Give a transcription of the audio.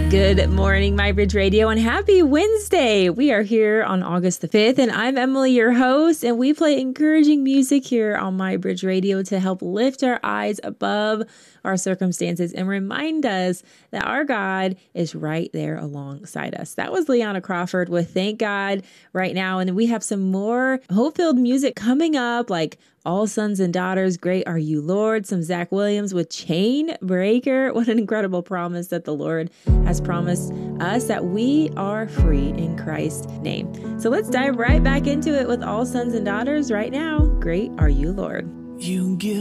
Good morning, MyBridge Radio, and happy Wednesday. We are here on August the 5th, and I'm Emily, your host, and we play encouraging music here on MyBridge Radio to help lift our eyes above our circumstances and remind us that our God is right there alongside us. That was Liana Crawford with Thank God right now, and we have some more hope-filled music coming up, like All Sons and Daughters, Great Are You, Lord, some Zach Williams with Chain Breaker. What an incredible promise that the Lord has promised us, that we are free in Christ's name. So let's dive right back into it with All Sons and Daughters right now. Great Are You, Lord. You give